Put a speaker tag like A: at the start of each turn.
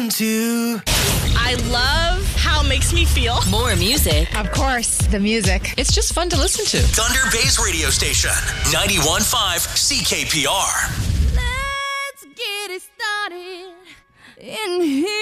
A: I love how it makes me feel.
B: More music.
C: Of course, the music.
B: It's just fun to listen to.
D: Thunder Bay's radio station, 91.5 CKPR.
E: Let's get it started in here.